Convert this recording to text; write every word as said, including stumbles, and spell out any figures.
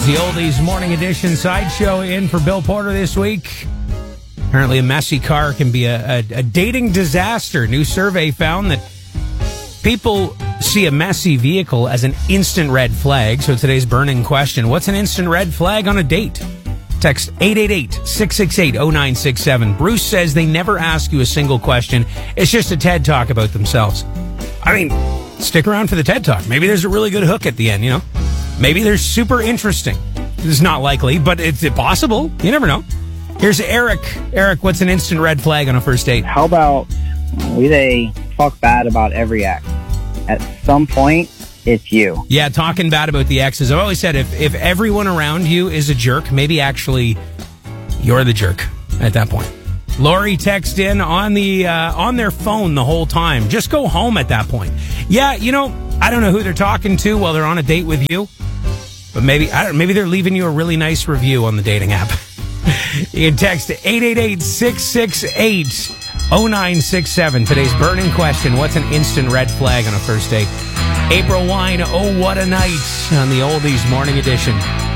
the Oldies Morning Edition sideshow in for Bill Porter this week. Apparently a messy car can be a, a, a dating disaster. New survey found that people see a messy vehicle as an instant red flag. So today's burning question, what's an instant red flag on a date? Text eight eight eight, six six eight, oh nine six seven. Bruce says they never ask you a single question. It's just a TED Talk about themselves. I mean, stick around for the TED Talk. Maybe there's a really good hook at the end, you know? Maybe they're super interesting. It's not likely, but it's possible. You never know. Here's Eric. Eric, what's an instant red flag on a first date? How about we they talk bad about every ex? At some point, it's you. Yeah, talking bad about the exes. I've always said if, if everyone around you is a jerk, maybe actually you're the jerk at that point. Lori texted in on the uh, on their phone the whole time. Just go home at that point. Yeah, you know, I don't know who they're talking to while they're on a date with you, but maybe I don't. Maybe they're leaving you a really nice review on the dating app. You can text eight eight eight, six six eight, oh nine six seven. Today's burning question, what's an instant red flag on a first date? April Wine, oh what a night on the Oldies Morning Edition.